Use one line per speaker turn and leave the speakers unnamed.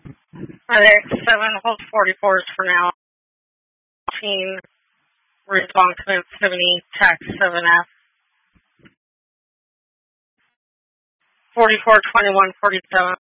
FedEx 7, hold 44s for now. Team, response code 70, tax 7F. 442147.